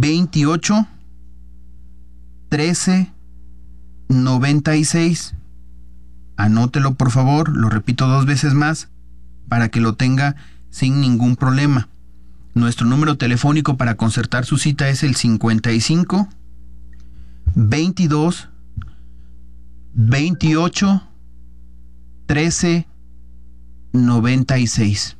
28 13 96. Anótelo, por favor, lo repito 2 veces más para que lo tenga sin ningún problema. Nuestro número telefónico para concertar su cita es el 55 22 28 13 96.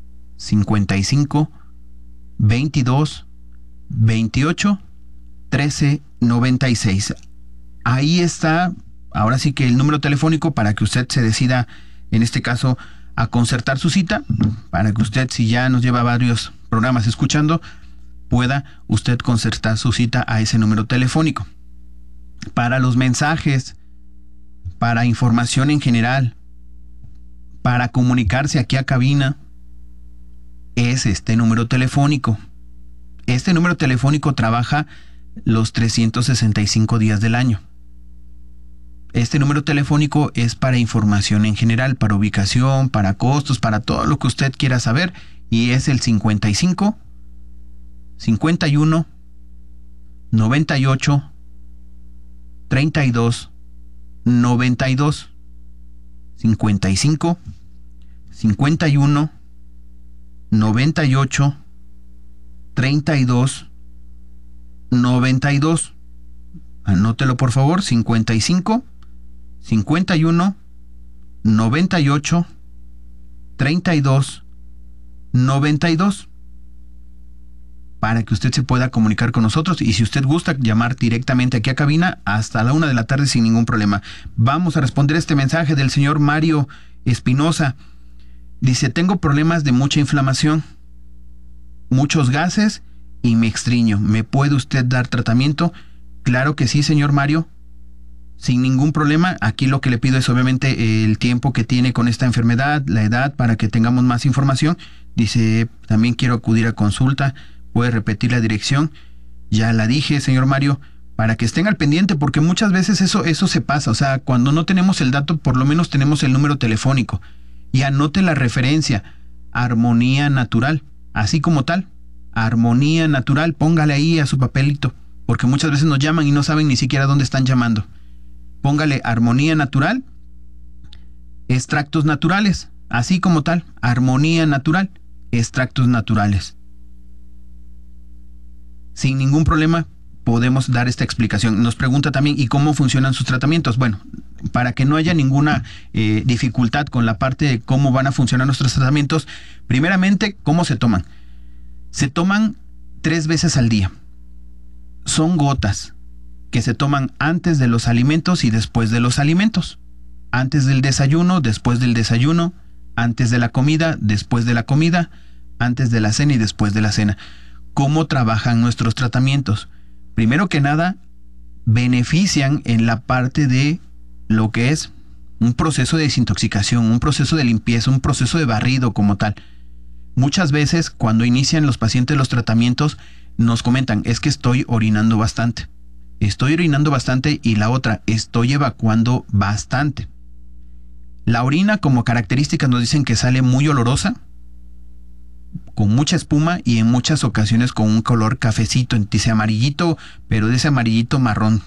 55 22 28 13 96. Ahí está, ahora sí que el número telefónico para que usted se decida, en este caso, a concertar su cita, para que usted, si ya nos lleva varios programas escuchando, pueda usted concertar su cita a ese número telefónico. Para los mensajes, para información en general, para comunicarse aquí a cabina, es este número telefónico. Este número telefónico trabaja los 365 días del año. Este número telefónico es para información en general, para ubicación, para costos, para todo lo que usted quiera saber, y es el 55 51 98 32 92. 55 51 98 32 92. Anótelo, por favor. 55 51 98 32 92, para que usted se pueda comunicar con nosotros, y si usted gusta llamar directamente aquí a cabina hasta la 1 de la tarde sin ningún problema. Vamos a responder este mensaje del señor Mario Espinosa. Dice: tengo problemas de mucha inflamación, muchos gases y me extriño. ¿Me puede usted dar tratamiento? Claro que sí, señor Mario, sin ningún problema. Aquí lo que le pido es obviamente el tiempo que tiene con esta enfermedad, la edad, para que tengamos más información. Dice: también quiero acudir a consulta. ¿Puede repetir la dirección? Ya la dije, señor Mario, para que estén al pendiente, porque muchas veces eso se pasa. O sea, cuando no tenemos el dato, por lo menos tenemos el número telefónico. Y anote la referencia: Armonía Natural, así como tal, Armonía Natural. Póngale ahí a su papelito, porque muchas veces nos llaman y no saben ni siquiera dónde están llamando. Póngale Armonía Natural, extractos naturales, así como tal, Armonía Natural, extractos naturales. Sin ningún problema podemos dar esta explicación. Nos pregunta también: ¿y cómo funcionan sus tratamientos? Bueno, para que no haya ninguna dificultad con la parte de cómo van a funcionar nuestros tratamientos, primeramente, ¿cómo se toman? Se toman 3 veces al día. Son gotas que se toman antes de los alimentos y después de los alimentos. Antes del desayuno, después del desayuno, antes de la comida, después de la comida, antes de la cena y después de la cena. ¿Cómo trabajan nuestros tratamientos? Primero que nada, benefician en la parte de lo que es un proceso de desintoxicación, un proceso de limpieza, un proceso de barrido como tal. Muchas veces cuando inician los pacientes los tratamientos nos comentan: es que estoy orinando bastante. Estoy orinando bastante, y la otra, estoy evacuando bastante. La orina, como características, nos dicen que sale muy olorosa, con mucha espuma y en muchas ocasiones con un color cafecito, dice amarillito, pero de ese amarillito marrón.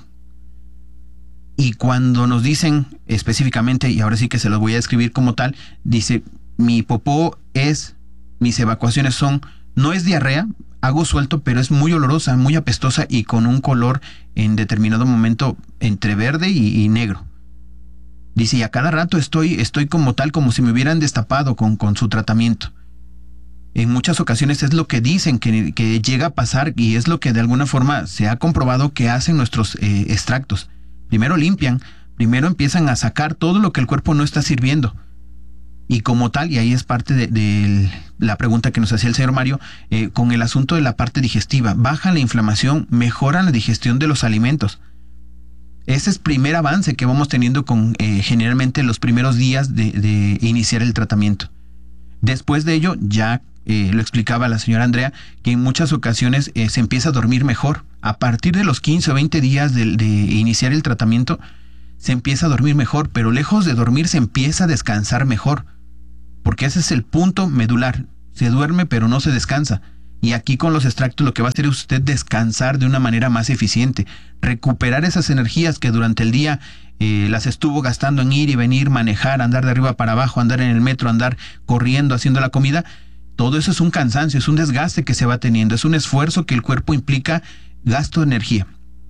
Y cuando nos dicen específicamente, y ahora sí que se los voy a describir como tal, dice: mi popó mis evacuaciones son, no es diarrea, hago suelto, pero es muy olorosa, muy apestosa y con un color en determinado momento entre verde y negro. Dice: y a cada rato estoy como tal, como si me hubieran destapado con su tratamiento. En muchas ocasiones es lo que dicen que llega a pasar, y es lo que de alguna forma se ha comprobado que hacen nuestros extractos. Primero limpian, primero empiezan a sacar todo lo que el cuerpo no está sirviendo. Y como tal, y ahí es parte de la pregunta que nos hacía el señor Mario, con el asunto de la parte digestiva, bajan la inflamación, mejoran la digestión de los alimentos. Ese es el primer avance que vamos teniendo con generalmente los primeros días de iniciar el tratamiento. Después de ello, ya lo explicaba la señora Andrea, que en muchas ocasiones se empieza a dormir mejor. A partir de los 15 o 20 días de iniciar el tratamiento, se empieza a dormir mejor, pero lejos de dormir se empieza a descansar mejor, porque ese es el punto medular. Se duerme pero no se descansa. Y aquí con los extractos lo que va a hacer es usted descansar de una manera más eficiente, recuperar esas energías que durante el día las estuvo gastando en ir y venir, manejar, andar de arriba para abajo, andar en el metro, andar corriendo, haciendo la comida. Todo eso es un cansancio, es un desgaste que se va teniendo, es un esfuerzo que el cuerpo implica gasto de energía.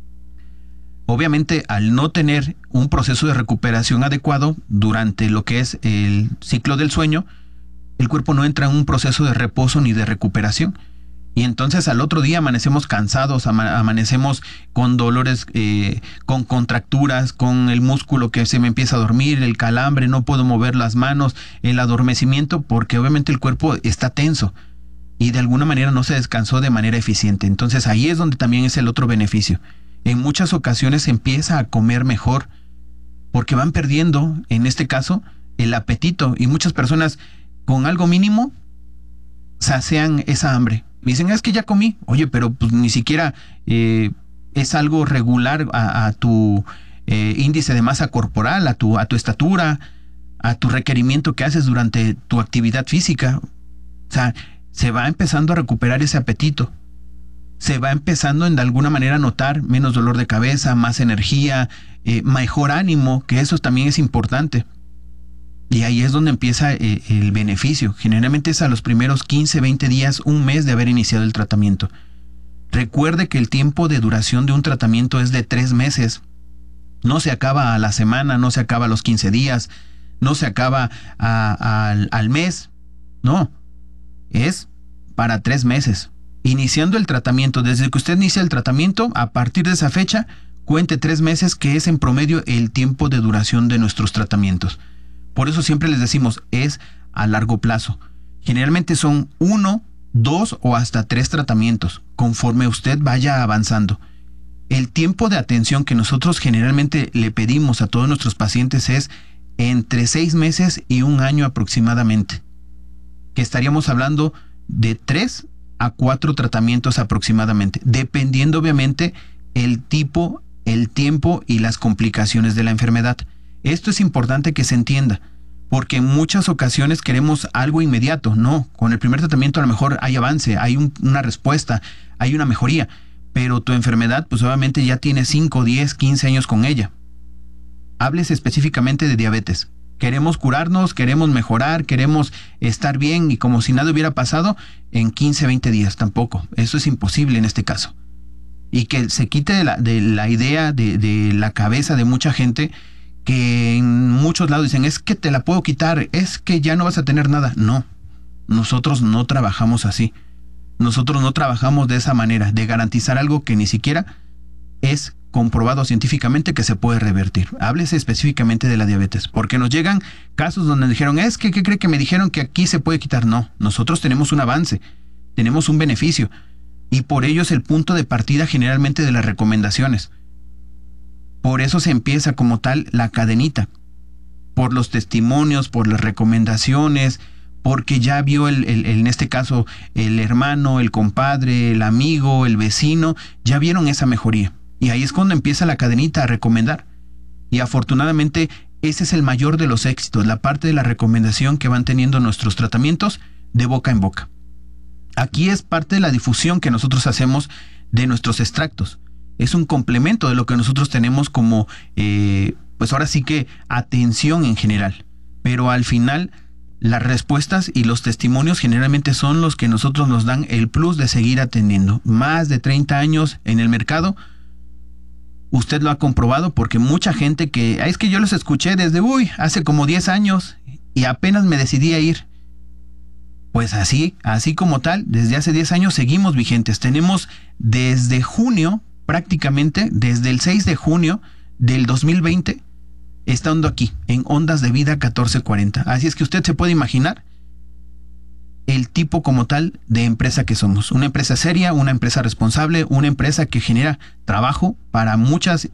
Obviamente, al no tener un proceso de recuperación adecuado durante lo que es el ciclo del sueño, el cuerpo no entra en un proceso de reposo ni de recuperación. Y entonces al otro día amanecemos cansados, amanecemos con dolores, con contracturas, con el músculo que se me empieza a dormir, el calambre, no puedo mover las manos, el adormecimiento, porque obviamente el cuerpo está tenso y de alguna manera no se descansó de manera eficiente. Entonces ahí es donde también es el otro beneficio. En muchas ocasiones se empieza a comer mejor porque van perdiendo, en este caso, el apetito, y muchas personas con algo mínimo sacian esa hambre. Dicen, es que ya comí. Oye, pero pues ni siquiera es algo regular a tu índice de masa corporal, a tu estatura, a tu requerimiento que haces durante tu actividad física. O sea, se va empezando a recuperar ese apetito. Se va empezando en de alguna manera a notar menos dolor de cabeza, más energía, mejor ánimo, que eso también es importante. Y ahí es donde empieza el beneficio. Generalmente es a los primeros 15, 20 días, un mes de haber iniciado el tratamiento. Recuerde que el tiempo de duración de un tratamiento es de 3 meses. No se acaba a la semana, no se acaba a los 15 días, no se acaba al mes. No, es para 3 meses. Iniciando el tratamiento, desde que usted inicia el tratamiento, a partir de esa fecha, cuente 3 meses, que es en promedio el tiempo de duración de nuestros tratamientos. Por eso siempre les decimos, es a largo plazo. Generalmente son 1, 2 o hasta 3 tratamientos, conforme usted vaya avanzando. El tiempo de atención que nosotros generalmente le pedimos a todos nuestros pacientes es entre 6 meses y 1 año aproximadamente. Que estaríamos hablando de 3 a 4 tratamientos aproximadamente, dependiendo obviamente el tipo, el tiempo y las complicaciones de la enfermedad. Esto es importante que se entienda, porque en muchas ocasiones queremos algo inmediato. No, con el primer tratamiento a lo mejor hay avance, hay una respuesta, hay una mejoría, pero tu enfermedad pues obviamente ya tiene 5, 10, 15 años con ella. Háblese específicamente de diabetes. Queremos curarnos, queremos mejorar, queremos estar bien y como si nada hubiera pasado en 15, 20 días. Tampoco, eso es imposible en este caso. Y que se quite de la idea de la cabeza de mucha gente, que en muchos lados dicen, es que te la puedo quitar, es que ya no vas a tener nada. No, nosotros no trabajamos así. Nosotros no trabajamos de esa manera, de garantizar algo que ni siquiera es comprobado científicamente que se puede revertir. Háblese específicamente de la diabetes, porque nos llegan casos donde dijeron, es que, ¿qué cree que me dijeron que aquí se puede quitar? No, nosotros tenemos un avance, tenemos un beneficio, y por ello es el punto de partida generalmente de las recomendaciones. Por eso se empieza como tal la cadenita, por los testimonios, por las recomendaciones, porque ya vio en este caso el hermano, el compadre, el amigo, el vecino, ya vieron esa mejoría. Y ahí es cuando empieza la cadenita a recomendar. Y afortunadamente ese es el mayor de los éxitos, la parte de la recomendación que van teniendo nuestros tratamientos de boca en boca. Aquí es parte de la difusión que nosotros hacemos de nuestros extractos. Es un complemento de lo que nosotros tenemos como, pues ahora sí que atención en general. Pero al final, las respuestas y los testimonios generalmente son los que nosotros nos dan el plus de seguir atendiendo. Más de 30 años en el mercado, usted lo ha comprobado, porque mucha gente es que yo los escuché desde, hace como 10 años y apenas me decidí a ir. Pues así como tal, desde hace 10 años seguimos vigentes. Tenemos desde junio, prácticamente desde el 6 de junio del 2020, estando aquí en Ondas de Vida 1440. Así es que usted se puede imaginar el tipo como tal de empresa que somos. Una empresa seria, una empresa responsable, una empresa que genera trabajo para muchas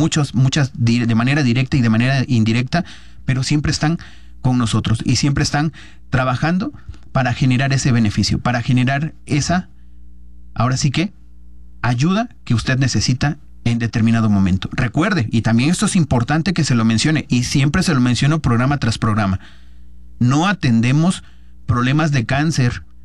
de manera directa y de manera indirecta, pero siempre están con nosotros y siempre están trabajando para generar ese beneficio, para generar esa, ahora sí que, ayuda que usted necesita en determinado momento. Recuerde, y también esto es importante que se lo mencione, y siempre se lo menciono programa tras programa, no atendemos problemas de cáncer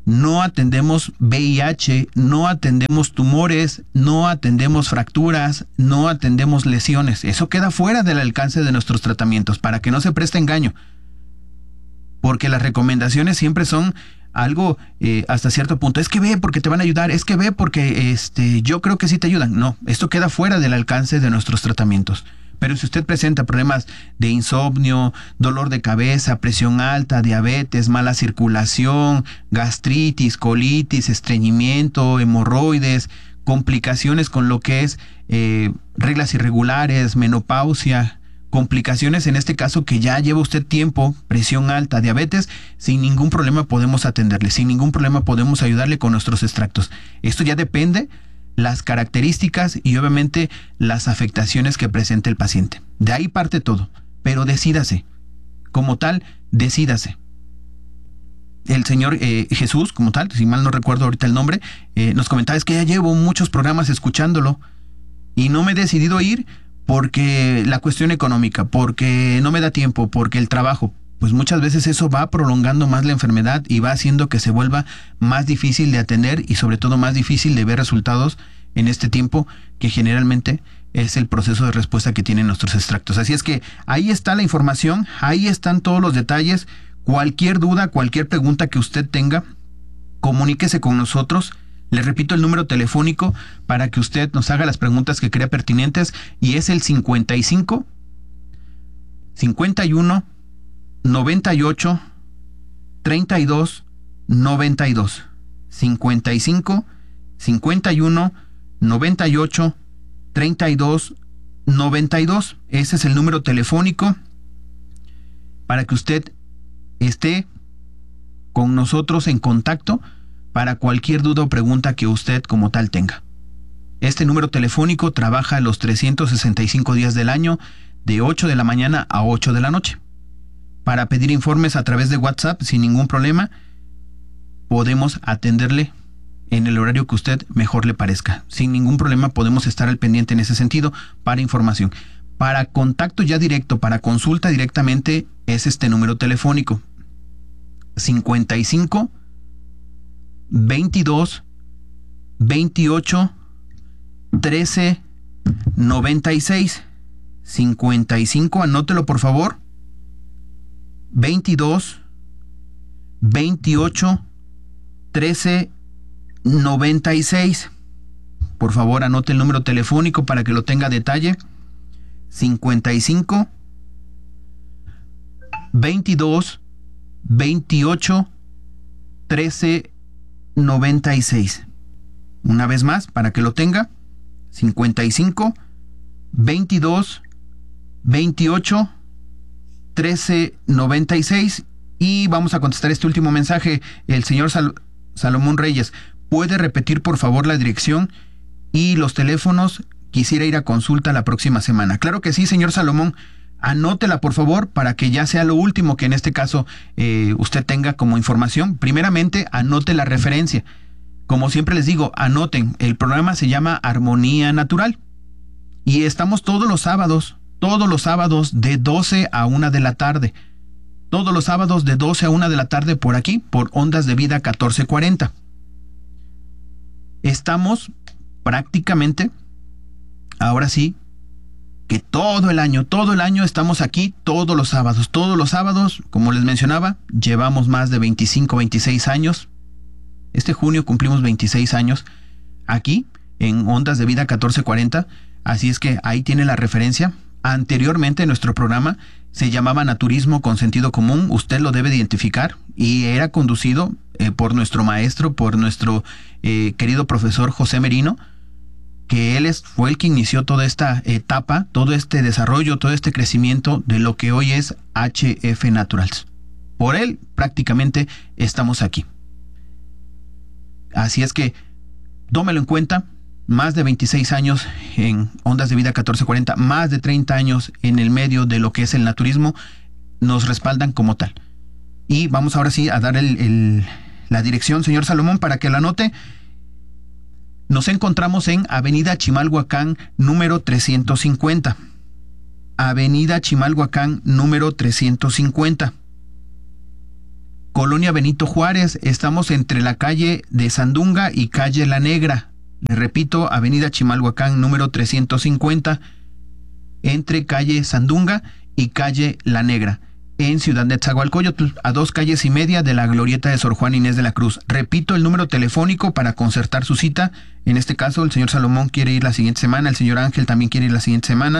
no atendemos VIH, no atendemos tumores, no atendemos fracturas, no atendemos lesiones. Eso queda fuera del alcance de nuestros tratamientos, para que no se preste engaño. Porque las recomendaciones siempre son algo hasta cierto punto. Es que ve porque te van a ayudar, es que ve porque yo creo que sí te ayudan. No, esto queda fuera del alcance de nuestros tratamientos. Pero si usted presenta problemas de insomnio, dolor de cabeza, presión alta, diabetes, mala circulación, gastritis, colitis, estreñimiento, hemorroides, complicaciones con lo que es reglas irregulares, menopausia, complicaciones en este caso que ya lleva usted tiempo, presión alta, diabetes, sin ningún problema podemos atenderle, sin ningún problema podemos ayudarle con nuestros extractos. Esto ya depende las características y obviamente las afectaciones que presente el paciente. De ahí parte todo, pero decídase. Como tal, decídase. El señor Jesús, como tal, si mal no recuerdo ahorita el nombre, nos comentaba, es que ya llevo muchos programas escuchándolo y no me he decidido ir porque la cuestión económica, porque no me da tiempo, porque el trabajo. Pues muchas veces eso va prolongando más la enfermedad y va haciendo que se vuelva más difícil de atender y sobre todo más difícil de ver resultados en este tiempo que generalmente es el proceso de respuesta que tienen nuestros extractos. Así es que ahí está la información, ahí están todos los detalles. Cualquier duda, cualquier pregunta que usted tenga, comuníquese con nosotros. Le repito el número telefónico para que usted nos haga las preguntas que crea pertinentes y es el 55 51 98 32 92 55 51 98 32 92. Ese es el número telefónico para que usted esté con nosotros en contacto para cualquier duda o pregunta que usted como tal tenga. Este número telefónico trabaja los 365 días del año de 8 de la mañana a 8 de la noche. Para pedir informes a través de WhatsApp sin ningún problema, podemos atenderle en el horario que usted mejor le parezca. Sin ningún problema podemos estar al pendiente en ese sentido para información. Para contacto ya directo, para consulta directamente, es este número telefónico. 55 22 28 13 96. 55, anótelo por favor. 22 28 13 96. Por favor, anote el número telefónico para que lo tenga a detalle. 55 22 28 13 96. Una vez más, para que lo tenga. 55 22 28 13 96. Y vamos a contestar este último mensaje. El señor Salomón Reyes, ¿puede repetir por favor la dirección y los teléfonos? Quisiera ir a consulta la próxima semana. Claro que sí, señor Salomón. Anótela por favor para que ya sea lo último que en este caso usted tenga como información. Primeramente, anote la referencia. Como siempre les digo, anoten. El programa se llama Armonía Natural y estamos todos los sábados de 12 a 1 de la tarde. Todos los sábados de 12 a 1 de la tarde por aquí, por Ondas de Vida 1440. Estamos prácticamente, ahora sí, que todo el año estamos aquí todos los sábados, como les mencionaba, llevamos más de 25, 26 años. Este junio cumplimos 26 años aquí en Ondas de Vida 1440, así es que ahí tiene la referencia. Anteriormente nuestro programa se llamaba Naturismo con Sentido Común, usted lo debe de identificar, y era conducido por nuestro maestro, por nuestro querido profesor José Merino, que él fue el que inició toda esta etapa, todo este desarrollo, todo este crecimiento de lo que hoy es HF Naturals. Por él prácticamente estamos aquí. Así es que tómelo en cuenta. Más de 26 años en Ondas de Vida 1440, más de 30 años en el medio de lo que es el naturismo, nos respaldan como tal. Y vamos ahora sí a dar la dirección, señor Salomón, para que la anote. Nos encontramos en Avenida Chimalhuacán, número 350. Avenida Chimalhuacán, número 350. Colonia Benito Juárez, estamos entre la calle de Sandunga y calle La Negra. Le repito, avenida Chimalhuacán número 350, entre calle Sandunga y calle La Negra, en Ciudad de Nezahualcóyotl, a 2 calles y media de la glorieta de Sor Juana Inés de la Cruz. Repito el número telefónico para concertar su cita. En este caso, el señor Salomón quiere ir la siguiente semana, el señor Ángel también quiere ir la siguiente semana.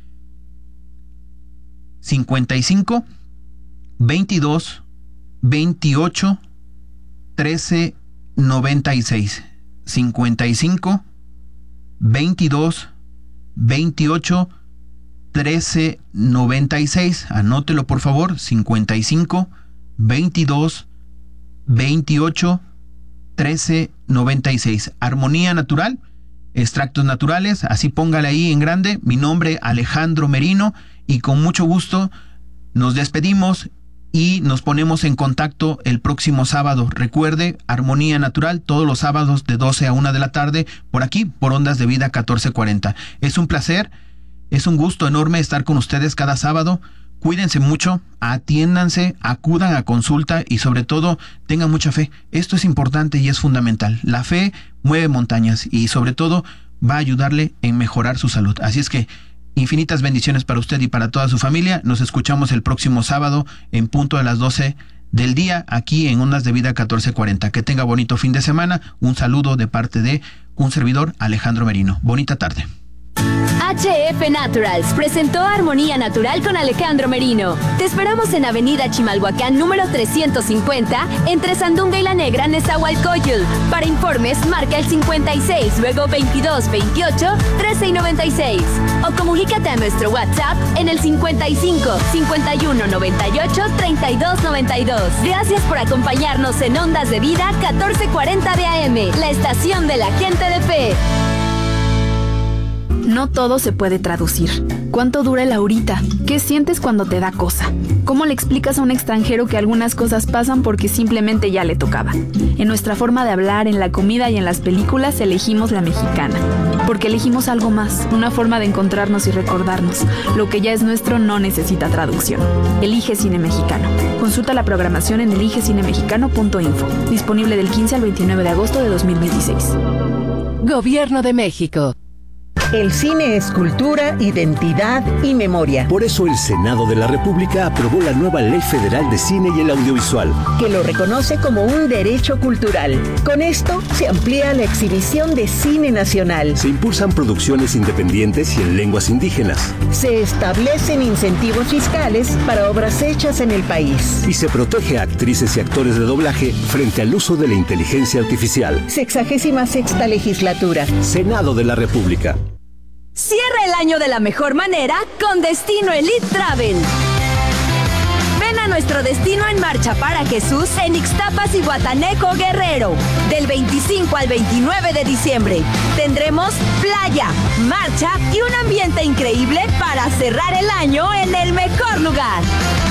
55 22 28 13 96. 55 22 28 13 96. Anótelo por favor. 55 22 28 13 96. Armonía Natural, extractos naturales, así póngale ahí en grande. Mi nombre, Alejandro Merino, y con mucho gusto nos despedimos y nos ponemos en contacto el próximo sábado. Recuerde, Armonía Natural, todos los sábados de 12 a 1 de la tarde, por aquí, por Ondas de Vida 1440. Es un placer, es un gusto enorme estar con ustedes cada sábado. Cuídense mucho, atiéndanse, acudan a consulta y sobre todo tengan mucha fe. Esto es importante y es fundamental. La fe mueve montañas y sobre todo va a ayudarle en mejorar su salud. Así es que infinitas bendiciones para usted y para toda su familia. Nos escuchamos el próximo sábado en punto de las 12 del día aquí en Ondas de Vida 1440. Que tenga bonito fin de semana. Un saludo de parte de un servidor, Alejandro Merino. Bonita tarde. HF Naturals presentó Armonía Natural con Alejandro Merino. Te esperamos en Avenida Chimalhuacán número 350, entre Sandunga y La Negra, Nezahualcóyotl. Para informes, marca el 56, luego 22 28 13 y 96. O comunícate a nuestro WhatsApp en el 55 51 98 32 92. Gracias por acompañarnos en Ondas de Vida 1440 de AM, la estación de la gente de fe. No todo se puede traducir. ¿Cuánto dura el ahorita? ¿Qué sientes cuando te da cosa? ¿Cómo le explicas a un extranjero que algunas cosas pasan porque simplemente ya le tocaba? En nuestra forma de hablar, en la comida y en las películas elegimos la mexicana. Porque elegimos algo más, una forma de encontrarnos y recordarnos. Lo que ya es nuestro no necesita traducción. Elige Cine Mexicano. Consulta la programación en eligecinemexicano.info. Disponible del 15 al 29 de agosto de 2026. Gobierno de México. El cine es cultura, identidad y memoria. Por eso el Senado de la República aprobó la nueva Ley Federal de Cine y el Audiovisual, que lo reconoce como un derecho cultural. Con esto se amplía la exhibición de cine nacional. se impulsan producciones independientes y en lenguas indígenas, Se establecen incentivos fiscales para obras hechas en el país. y se protege a actrices y actores de doblaje frente al uso de la inteligencia artificial. 66ª legislatura. Senado de la República. Cierra el año de la mejor manera con Destino Elite Travel. Ven a nuestro destino en marcha para Jesús en Ixtapas y Guataneco, Guerrero. Del 25 al 29 de diciembre. Tendremos playa, marcha y un ambiente increíble para cerrar el año en el mejor lugar.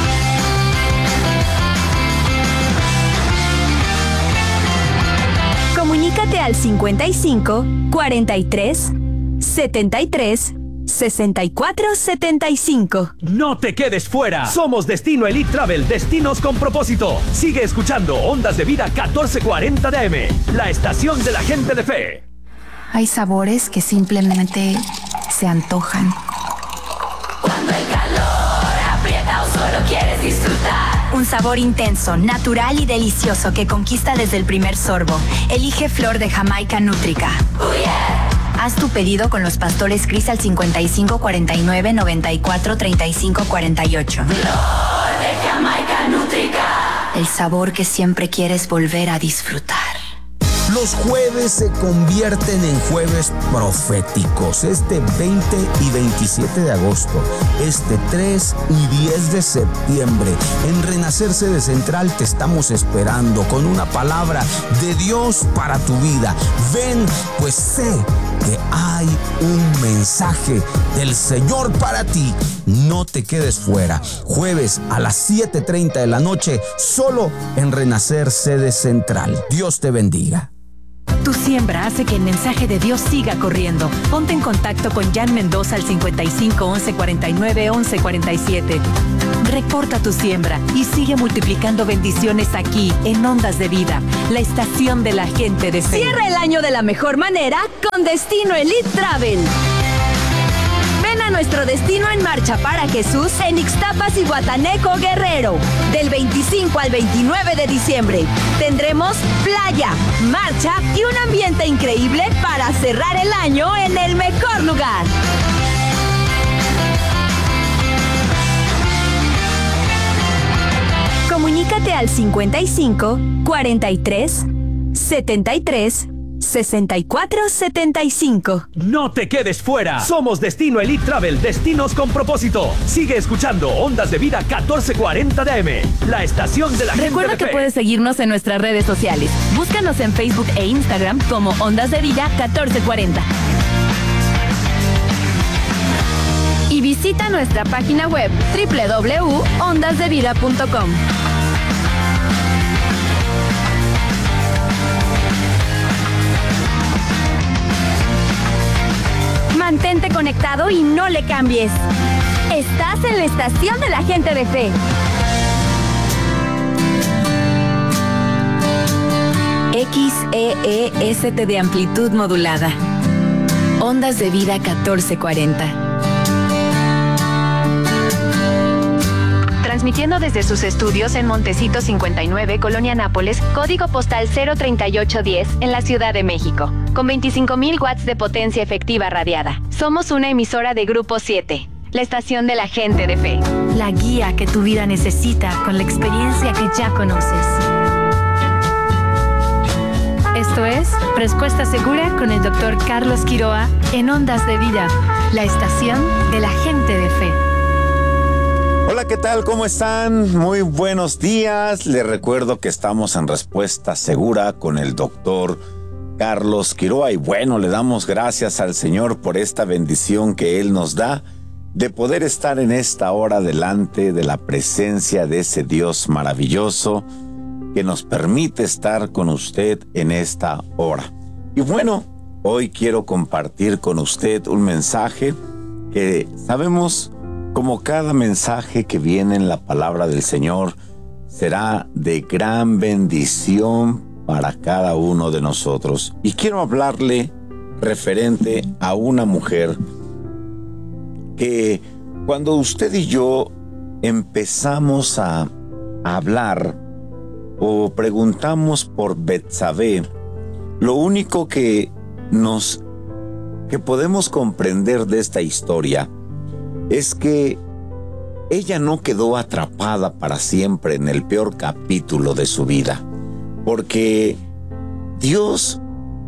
Comunícate al 55 43 73 64 75. No te quedes fuera. Somos Destino Elite Travel, destinos con propósito. Sigue escuchando Ondas de Vida 1440 de AM, la estación de la gente de fe. Hay sabores que simplemente se antojan. Cuando el calor aprieta o solo quieres disfrutar. Un sabor intenso, natural y delicioso que conquista desde el primer sorbo. Elige Flor de Jamaica Nútrica. Oh yeah. Haz tu pedido con los pastores Cris al 55 49 94 35 48. Flor de Jamaica Nútrica. El sabor que siempre quieres volver a disfrutar. Los jueves se convierten en jueves proféticos. Este 20 y 27 de agosto, este 3 y 10 de septiembre, en Renacer Sede Central te estamos esperando con una palabra de Dios para tu vida. Ven, pues sé que hay un mensaje del Señor para ti. No te quedes fuera. Jueves a las 7:30 de la noche, solo en Renacer Sede Central. Dios te bendiga. Tu siembra hace que el mensaje de Dios siga corriendo. Ponte en contacto con Jan Mendoza al 55 11 49 11 47. Reporta tu siembra y sigue multiplicando bendiciones aquí en Ondas de Vida, la estación de la gente de fe. Cierra el año de la mejor manera con Destino Elite Travel. Ven a nuestro destino en marcha para Jesús en Ixtapas y Guataneco, Guerrero. Del 25 al 29 de diciembre tendremos playa, marcha y un ambiente increíble para cerrar el año en el mejor lugar. Comunícate al 55 43 73 64 75. No te quedes fuera. Somos Destino Elite Travel, destinos con propósito. Sigue escuchando Ondas de Vida 1440 de AM, la estación de la gente de fe. Recuerda que puedes seguirnos en nuestras redes sociales. Búscanos en Facebook e Instagram como Ondas de Vida 1440. Y visita nuestra página web www.ondasdevida.com. Mantente conectado y no le cambies. Estás en la estación de la gente de fe. XEEST de amplitud modulada. Ondas de Vida 1440. Transmitiendo desde sus estudios en Montecito 59, Colonia Nápoles, código postal 03810 en la Ciudad de México, con 25,000 watts de potencia efectiva radiada. Somos una emisora de Grupo 7, la estación de la gente de fe. La guía que tu vida necesita con la experiencia que ya conoces. Esto es Respuesta Segura con el Dr. Carlos Quiroa en Ondas de Vida, la estación de la gente de fe. Hola, ¿qué tal? ¿Cómo están? Muy buenos días. Les recuerdo que estamos en Respuesta Segura con el doctor Carlos Quiroa. Y bueno, le damos gracias al Señor por esta bendición que Él nos da de poder estar en esta hora delante de la presencia de ese Dios maravilloso que nos permite estar con usted en esta hora. Y bueno, hoy quiero compartir con usted un mensaje que sabemos, como cada mensaje que viene en la palabra del Señor, será de gran bendición para cada uno de nosotros. Y quiero hablarle referente a una mujer que cuando usted y yo empezamos a hablar o preguntamos por Betsabé, lo único que podemos comprender de esta historia es que ella no quedó atrapada para siempre en el peor capítulo de su vida, porque Dios,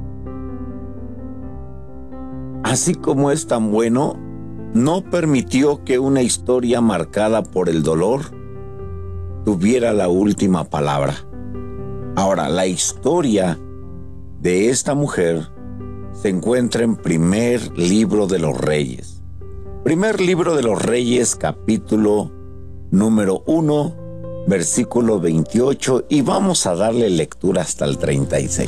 así como es tan bueno, no permitió que una historia marcada por el dolor tuviera la última palabra. Ahora, la historia de esta mujer se encuentra en Primer Libro de los Reyes. Primer Libro de los Reyes, capítulo número 1, versículo 28, y vamos a darle lectura hasta el 36.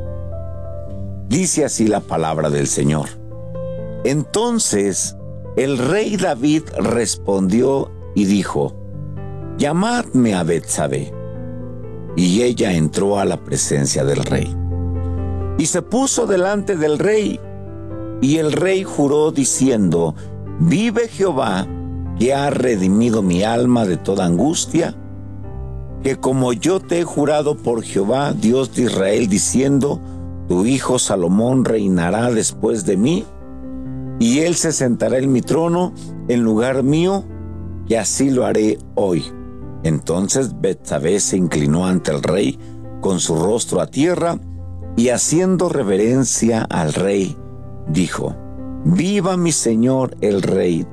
Dice así la palabra del Señor. Entonces el rey David respondió y dijo: llamadme a Betsabé. Y ella entró a la presencia del rey. Y se puso delante del rey, y el rey juró diciendo: vive Jehová, que ha redimido mi alma de toda angustia, que como yo te he jurado por Jehová, Dios de Israel, diciendo: tu hijo Salomón reinará después de mí, y él se sentará en mi trono en lugar mío, que así lo haré hoy. Entonces Betsabé se inclinó ante el rey con su rostro a tierra, y haciendo reverencia al rey, dijo: viva mi señor el rey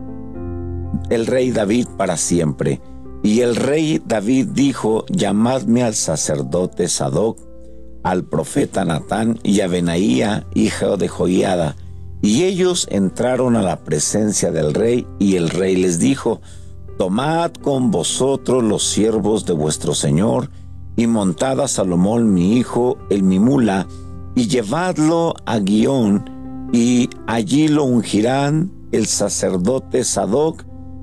David para siempre. Y el rey David dijo: llamadme al sacerdote Sadoc, al profeta Natán y a Benaía, hijo de Joiada. Y ellos entraron a la presencia del rey, y el rey les dijo: tomad con vosotros los siervos de vuestro señor, y montad a Salomón mi hijo en mi mula, y llevadlo a Gihón, y allí lo ungirán el sacerdote Sadoc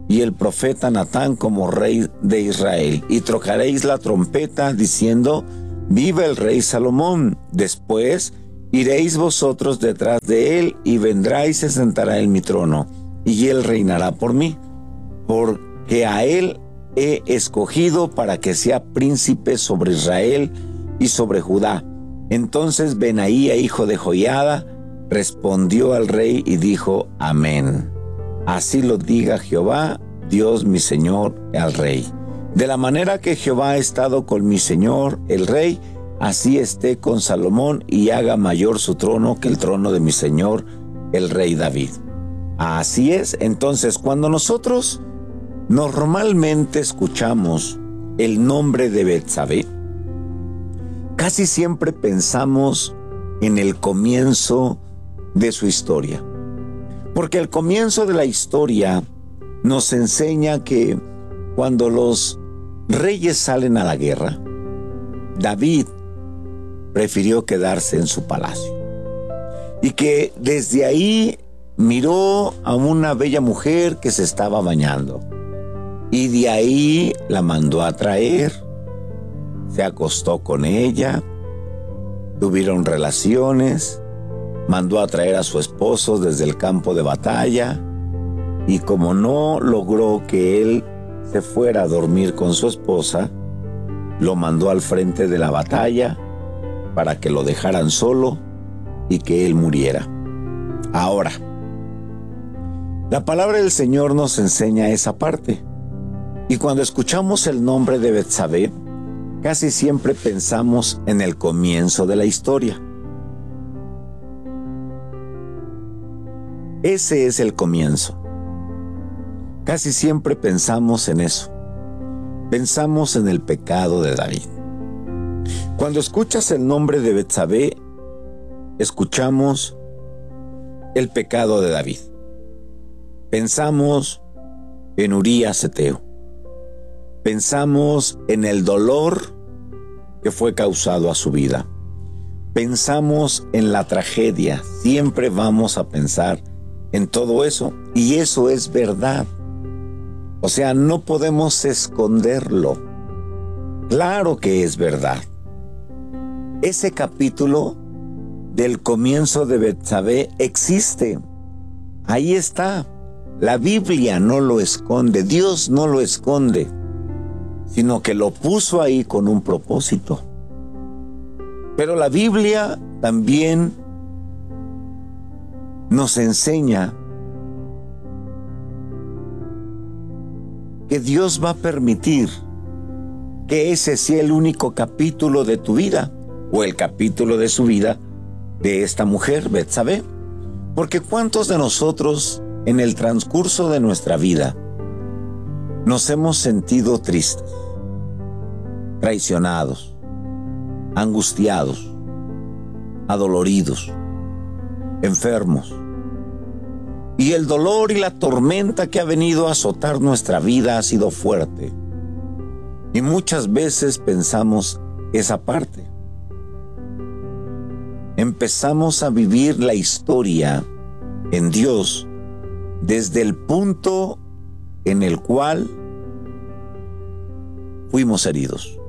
y el profeta Natán como rey de Israel. Y tocaréis la trompeta diciendo, viva el rey Salomón. Después iréis vosotros detrás de él y vendrá y se sentará en mi trono, y él reinará por mí, porque a él he escogido para que sea príncipe sobre Israel y sobre Judá. Entonces Benaía, hijo de Joiada, respondió al rey y dijo, amén. Así lo diga Jehová, Dios mi señor, al rey. De la manera que Jehová ha estado con mi señor, el rey, así esté con Salomón y haga mayor su trono que el trono de mi señor, el rey David. Así es. Entonces, cuando nosotros normalmente escuchamos el nombre de Betsabé, casi siempre pensamos en el comienzo de su historia. Porque el comienzo de la historia nos enseña que cuando los reyes salen a la guerra, David prefirió quedarse en su palacio. Y que desde ahí miró a una bella mujer que se estaba bañando. Y de ahí la mandó a traer, se acostó con ella, tuvieron relaciones, mandó a traer a su esposo desde el campo de batalla, y como no logró que él se fuera a dormir con su esposa, lo mandó al frente de la batalla para que lo dejaran solo y que él muriera. Ahora, la palabra del Señor nos enseña esa parte. Y cuando escuchamos el nombre de Betsabé, casi siempre pensamos en el comienzo de la historia. Ese es el comienzo. Casi siempre pensamos en eso. Pensamos en el pecado de David. Cuando escuchas el nombre de Betsabé, escuchamos el pecado de David. Pensamos en Urías Heteo. Pensamos en el dolor que fue causado a su vida. Pensamos en la tragedia. Siempre vamos a pensar en todo eso. Y eso es verdad. O sea, no podemos esconderlo. Claro que es verdad. Ese capítulo del comienzo de Betsabé existe. Ahí está. La Biblia no lo esconde. Dios no lo esconde, sino que lo puso ahí con un propósito. Pero la Biblia también nos enseña que Dios va a permitir que ese sea el único capítulo de tu vida, o el capítulo de su vida de esta mujer, Betsabé. Porque ¿cuántos de nosotros en el transcurso de nuestra vida nos hemos sentido tristes, traicionados, angustiados, adoloridos, enfermos? Y el dolor y la tormenta que ha venido a azotar nuestra vida ha sido fuerte. Y muchas veces pensamos esa parte. Empezamos a vivir la historia en Dios desde el punto en el cual fuimos heridos.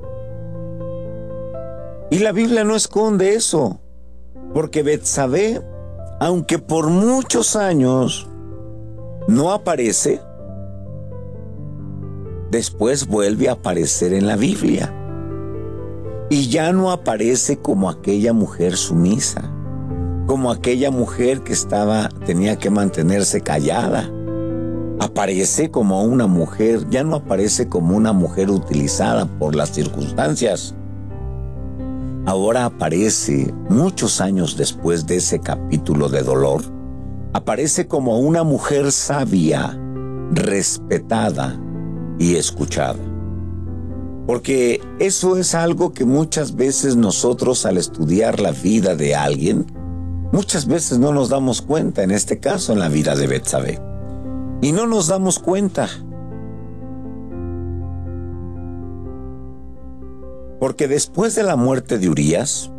Y la Biblia no esconde eso, porque Betsabé, aunque por muchos años no aparece, después vuelve a aparecer en la Biblia. Y ya no aparece como aquella mujer sumisa, como aquella mujer que tenía que mantenerse callada. Aparece como una mujer, ya no aparece como una mujer utilizada por las circunstancias. Ahora aparece, muchos años después de ese capítulo de dolor, aparece como una mujer sabia, respetada y escuchada. Porque eso es algo que muchas veces nosotros, al estudiar la vida de alguien, muchas veces no nos damos cuenta, en este caso en la vida de Betsabé. Y no nos damos cuenta. Porque después de la muerte de Urías,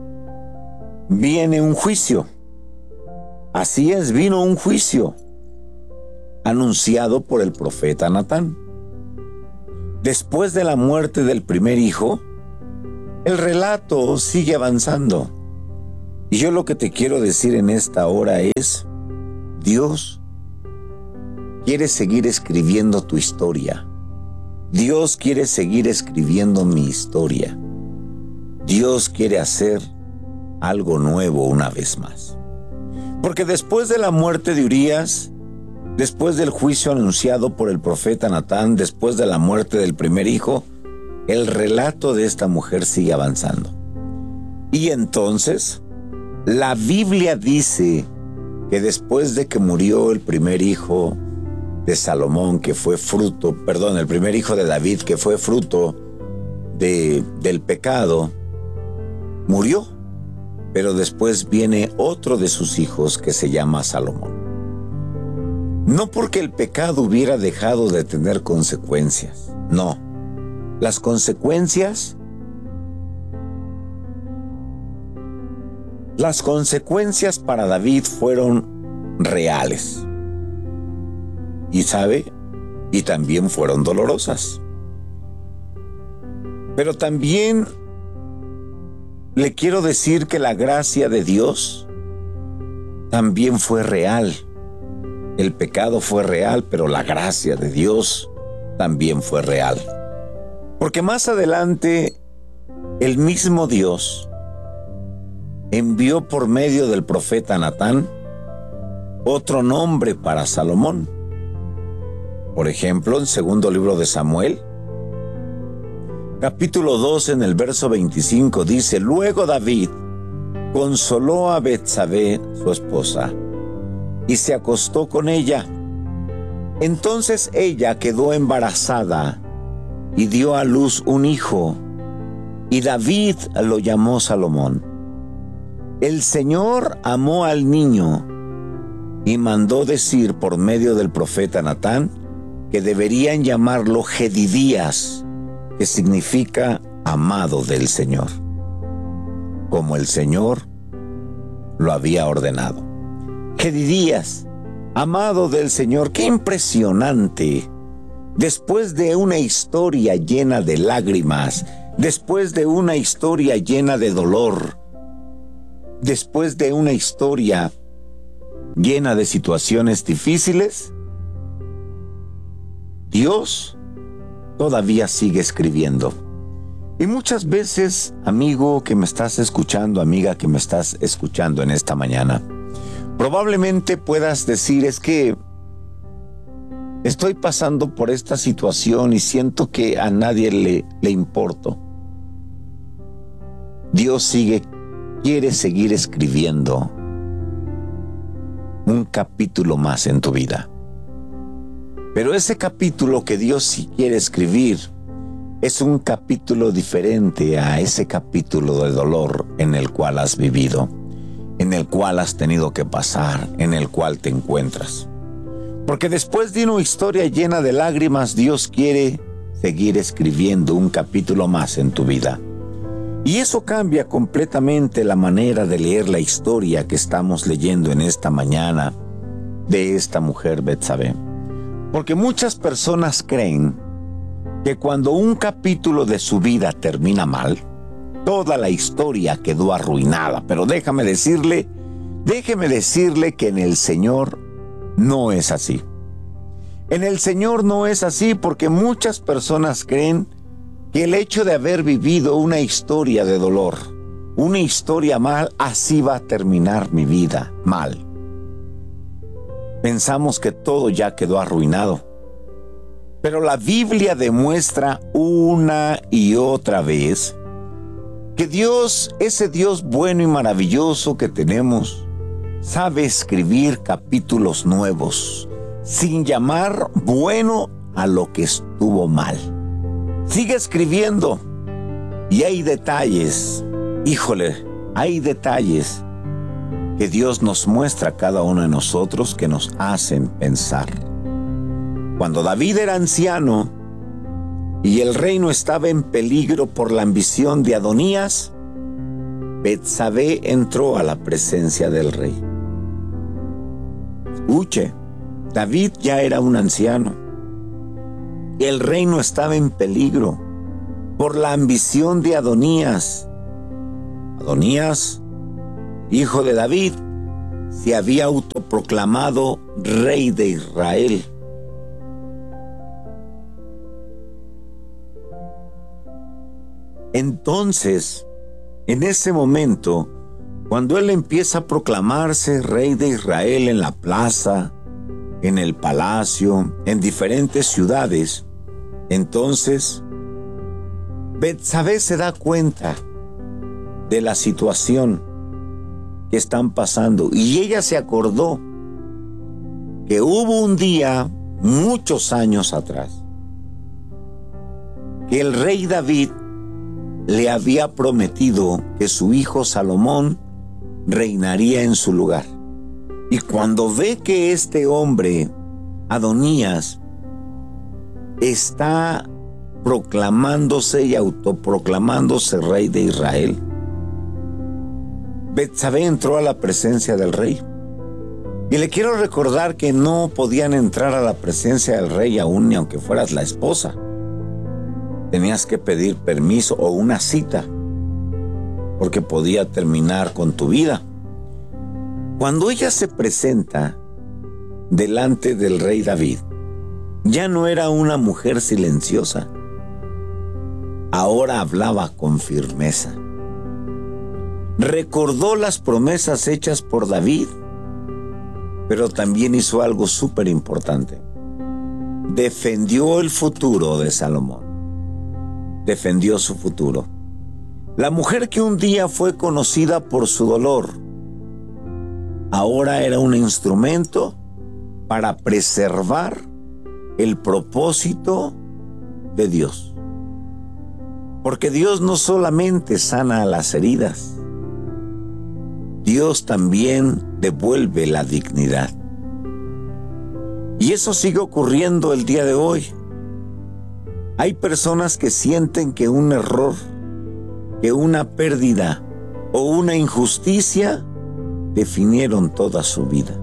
viene un juicio. Así es, vino un juicio. anunciado por el profeta Natán. Después de la muerte del primer hijo, el relato sigue avanzando. Y yo lo que te quiero decir en esta hora es, Dios quiere seguir escribiendo tu historia. Dios quiere seguir escribiendo mi historia. Dios quiere hacer algo nuevo una vez más. Porque después de la muerte de Urías, después del juicio anunciado por el profeta Natán, después de la muerte del primer hijo, el relato de esta mujer sigue avanzando. Y entonces, la Biblia dice que después de que murió el primer hijo de Salomón, que fue fruto, el primer hijo de David, que fue fruto del pecado, murió. Pero después viene otro de sus hijos que se llama Salomón. No porque el pecado hubiera dejado de tener consecuencias, no. Las consecuencias para David fueron reales. Y también fueron dolorosas. Pero también le quiero decir que la gracia de Dios también fue real. El pecado fue real, pero la gracia de Dios también fue real. Porque más adelante, el mismo Dios envió por medio del profeta Natán otro nombre para Salomón. Por ejemplo, en segundo libro de Samuel, capítulo 2, en el verso 25, dice: Luego David consoló a Betsabé, su esposa, y se acostó con ella. Entonces ella quedó embarazada y dio a luz un hijo, y David lo llamó Salomón. El Señor amó al niño y mandó decir por medio del profeta Natán que deberían llamarlo Jedidías, que significa amado del Señor, como el Señor lo había ordenado. Jedidías, amado del Señor. ¡Qué impresionante! Después de una historia llena de lágrimas, después de una historia llena de dolor, después de una historia llena de situaciones difíciles, Dios todavía sigue escribiendo. Y muchas veces, amigo que me estás escuchando, amiga que me estás escuchando en esta mañana, probablemente puedas decir: es que estoy pasando por esta situación y siento que a nadie le importo. Dios quiere seguir escribiendo un capítulo más en tu vida. Pero ese capítulo que Dios sí quiere escribir es un capítulo diferente a ese capítulo de dolor en el cual has vivido, en el cual has tenido que pasar, en el cual te encuentras. Porque después de una historia llena de lágrimas, Dios quiere seguir escribiendo un capítulo más en tu vida. Y eso cambia completamente la manera de leer la historia que estamos leyendo en esta mañana de esta mujer Betsabé. Porque muchas personas creen que cuando un capítulo de su vida termina mal, toda la historia quedó arruinada. Pero déjeme decirle que en el Señor no es así. En el Señor no es así, porque muchas personas creen que el hecho de haber vivido una historia de dolor, una historia mal, así va a terminar mi vida mal. Pensamos que todo ya quedó arruinado. Pero la Biblia demuestra una y otra vez que Dios, ese Dios bueno y maravilloso que tenemos, sabe escribir capítulos nuevos, sin llamar bueno a lo que estuvo mal. Sigue escribiendo. Y hay detalles, hay detalles que Dios nos muestra a cada uno de nosotros que nos hacen pensar. Cuando David era anciano y el reino estaba en peligro por la ambición de Adonías, Betsabé entró a la presencia del rey. Escuche, David ya era un anciano. El reino estaba en peligro por la ambición de Adonías. Adonías, hijo de David, se había autoproclamado rey de Israel. Entonces, en ese momento, cuando él empieza a proclamarse rey de Israel en la plaza, en el palacio, en diferentes ciudades, entonces Betsabé se da cuenta de la situación que están pasando y ella se acordó que hubo un día, muchos años atrás, que el rey David le había prometido que su hijo Salomón reinaría en su lugar. Y cuando ve que este hombre, Adonías, está proclamándose y autoproclamándose rey de Israel, Betsabé entró a la presencia del rey. Y le quiero recordar que no podían entrar a la presencia del rey aún ni aunque fueras la esposa. Tenías que pedir permiso o una cita, porque podía terminar con tu vida. Cuando ella se presenta delante del rey David, ya no era una mujer silenciosa. Ahora hablaba con firmeza. Recordó las promesas hechas por David, pero también hizo algo súper importante. Defendió el futuro de Salomón. Defendió su futuro. La mujer que un día fue conocida por su dolor, ahora era un instrumento para preservar el propósito de Dios. Porque Dios no solamente sana las heridas, Dios también devuelve la dignidad. Y eso sigue ocurriendo el día de hoy. Hay personas que sienten que un error, que una pérdida o una injusticia definieron toda su vida.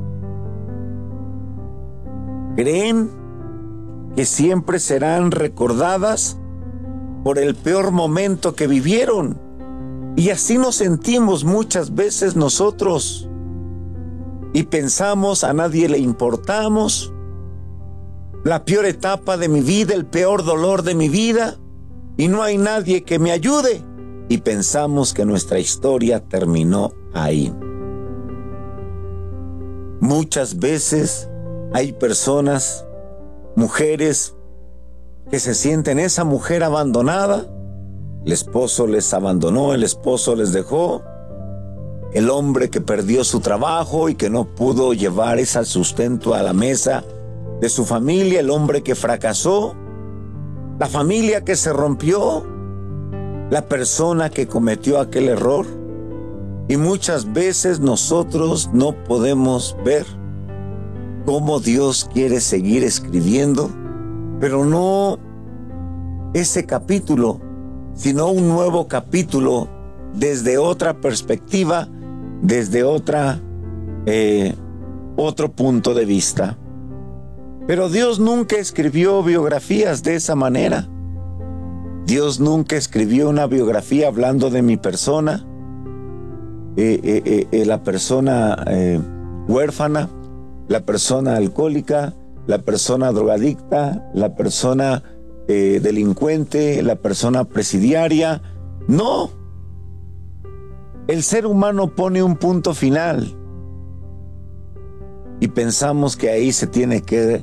Creen que siempre serán recordadas por el peor momento que vivieron. Y así nos sentimos muchas veces nosotros. Y pensamos, a nadie le importamos. La peor etapa de mi vida, el peor dolor de mi vida, y no hay nadie que me ayude. Y pensamos que nuestra historia terminó ahí. Muchas veces hay personas, mujeres, que se sienten esa mujer abandonada. El esposo les abandonó, el esposo les dejó. El hombre que perdió su trabajo y que no pudo llevar ese sustento a la mesa de su familia, el hombre que fracasó, la familia que se rompió, la persona que cometió aquel error. Y muchas veces nosotros no podemos ver cómo Dios quiere seguir escribiendo, pero no ese capítulo, sino un nuevo capítulo desde otra perspectiva, desde otro punto de vista. Pero Dios nunca escribió biografías de esa manera. Dios nunca escribió una biografía hablando de mi persona, la persona huérfana, la persona alcohólica, la persona drogadicta, la persona delincuente, la persona presidiaria. No. El ser humano pone un punto final y pensamos que ahí se tiene que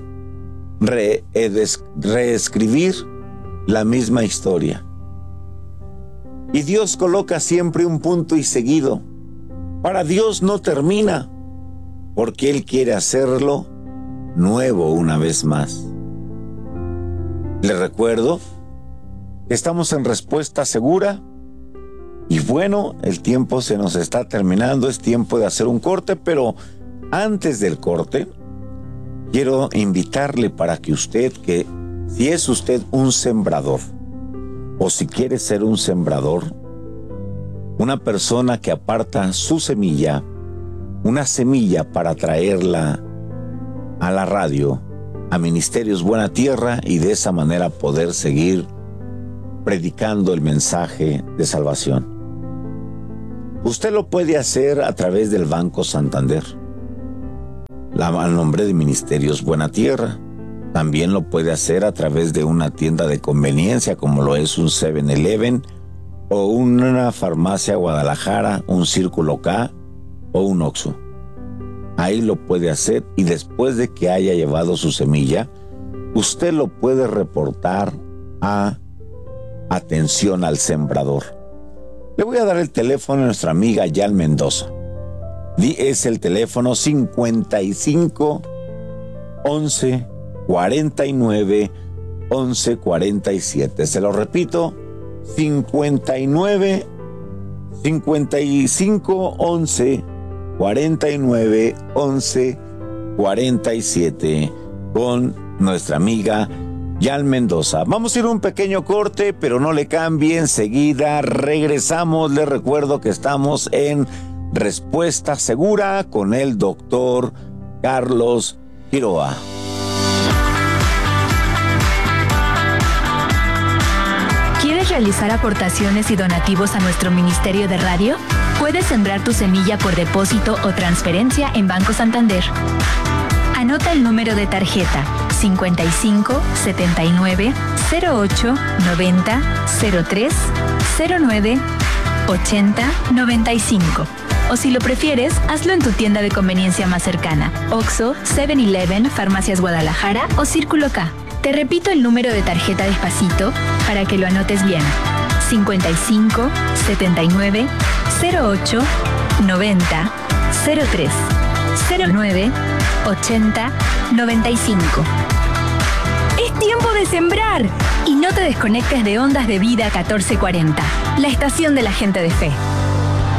reescribir la misma historia. Y Dios coloca siempre un punto y seguido. Para Dios no termina, porque Él quiere hacerlo nuevo una vez más. Les recuerdo que estamos en Respuesta Segura. Y bueno, el tiempo se nos está terminando, es tiempo de hacer un corte, pero antes del corte, quiero invitarle para que usted, que si es usted un sembrador, o si quiere ser un sembrador, una persona que aparta su semilla, una semilla para traerla a la radio, a Ministerios Buena Tierra, y de esa manera poder seguir predicando el mensaje de salvación. Usted lo puede hacer a través del Banco Santander, al nombre de Ministerios Buena Tierra. También lo puede hacer a través de una tienda de conveniencia, como lo es un 7-Eleven o una farmacia Guadalajara, un Círculo K o un Oxxo. Ahí lo puede hacer, y después de que haya llevado su semilla, usted lo puede reportar a Atención al Sembrador. Le voy a dar el teléfono a nuestra amiga Yal Mendoza. Es el teléfono 55 11 49 11 47. Se lo repito, 55 11 49 11 47 con nuestra amiga Yal Mendoza. Vamos a ir a un pequeño corte, pero no le cambie, enseguida regresamos. Les recuerdo que estamos en Respuesta Segura con el doctor Carlos Quiroa. ¿Quieres realizar aportaciones y donativos a nuestro Ministerio de Radio? Puedes sembrar tu semilla por depósito o transferencia en Banco Santander. Anota el número de tarjeta 55 79 08 90 03 09 80 95. O si lo prefieres, hazlo en tu tienda de conveniencia más cercana: Oxxo, 7-Eleven, Farmacias Guadalajara o Círculo K. Te repito el número de tarjeta despacito para que lo anotes bien: 55 79 08 90 03 09 80 95. ¡Es tiempo de sembrar! Y no te desconectes de Ondas de Vida 1440, la estación de la gente de fe.